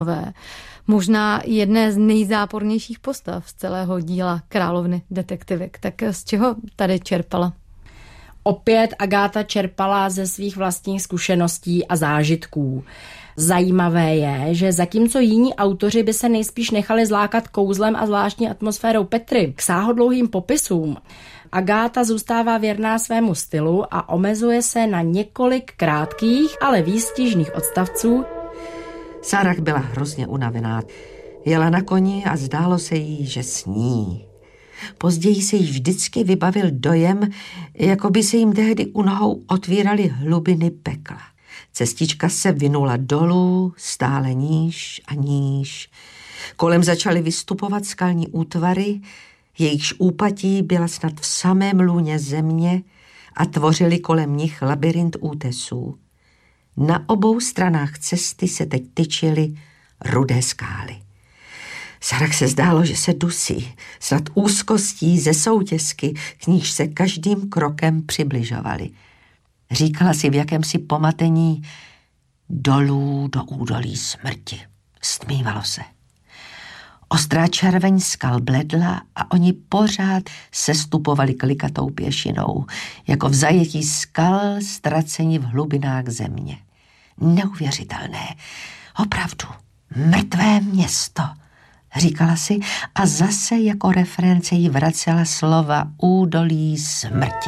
možná jedné z nejzápornějších postav z celého díla Královny detektivek. Tak z čeho tady čerpala? Opět Agáta čerpala ze svých vlastních zkušeností a zážitků. Zajímavé je, že zatímco jiní autoři by se nejspíš nechali zlákat kouzlem a zvláštní atmosférou Petry k sáhodlouhým popisům, Agáta zůstává věrná svému stylu a omezuje se na několik krátkých, ale výstižných odstavců. Sarah byla hrozně unavená. Jela na koni a zdálo se jí, že sní. Později se jí vždycky vybavil dojem, jako by se jim tehdy u nohou otvíraly hlubiny pekla. Cestička se vinula dolů, stále níž a níž. Kolem začaly vystupovat skalní útvary, jejichž úpatí byla snad v samém lůně země a tvořili kolem nich labyrint útesů. Na obou stranách cesty se teď tyčily rudé skály. Sarah se zdálo, že se dusí, snad úzkostí ze soutěsky, k níž se každým krokem přibližovali. Říkala si v jakémsi pomatení dolů do údolí smrti. Stmívalo se. Ostrá červeň skal bledla a oni pořád sestupovali klikatou pěšinou, jako v zajetí skal ztraceni v hlubinách země. Neuvěřitelné, opravdu, mrtvé město, říkala si a zase jako reference jí vracela slova údolí smrti.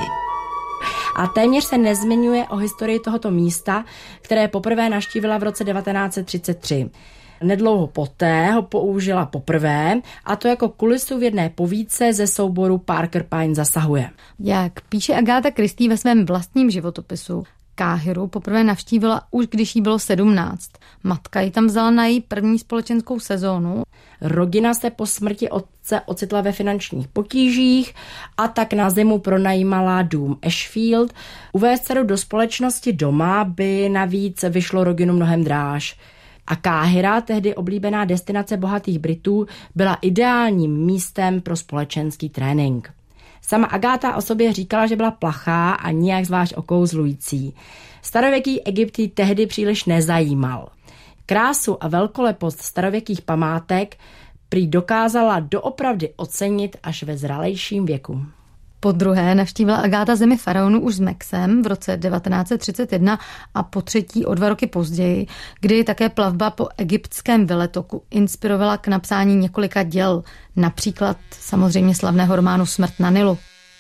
A téměř se nezmiňuje o historii tohoto místa, které poprvé navštívila v roce 1933. Nedlouho poté ho použila poprvé, a to jako kulisu v jedné povídce ze souboru Parker Pine zasahuje. Jak píše Agáta Christie ve svém vlastním životopisu, Káhiru poprvé navštívila už když jí bylo 17. Matka ji tam vzala na její první společenskou sezónu. Rodina se po smrti otce ocitla ve finančních potížích a tak na zimu pronajímala dům Ashfield. Uvést dceru do společnosti doma by navíc vyšlo rodinu mnohem dráž. A Káhira, tehdy oblíbená destinace bohatých Britů, byla ideálním místem pro společenský trénink. Sama Agáta o sobě říkala, že byla plachá a nijak zvlášť okouzlující. Starověký Egypt ji tehdy příliš nezajímal. Krásu a velkolepost starověkých památek prý dokázala doopravdy ocenit až ve zralejším věku. Podruhé navštívila Agáta zemi faraonů už s Maxem v roce 1931 a potřetí o 2 roky později, kdy také plavba po egyptském veletoku inspirovala k napsání několika děl, například samozřejmě slavného románu Smrt na Nilu.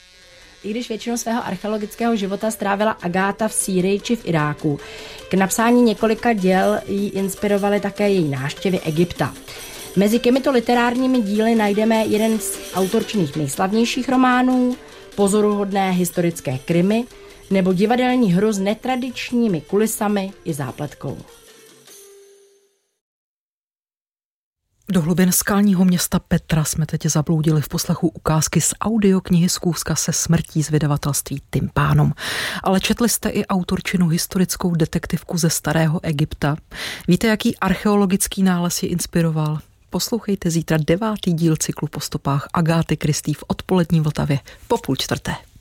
I když většinu svého archeologického života strávila Agáta v Sýrii či v Iráku, k napsání několika děl jí inspirovaly také její návštěvy Egypta. Mezi těmito literárními díly najdeme jeden z autorčiných nejslavnějších románů, pozoruhodné historické krimi nebo divadelní hru s netradičními kulisami i zápletkou. Do hlubin skalního města Petra jsme teď zabloudili v poslechu ukázky z audioknihy Zkouška se smrtí z vydavatelství Tympánum. Ale četli jste i autorčinu historickou detektivku ze starého Egypta. Víte, jaký archeologický nález ji inspiroval? Poslouchejte zítra 9. díl cyklu Po stopách Agáty Christie v odpolední Vltavě po 3:30.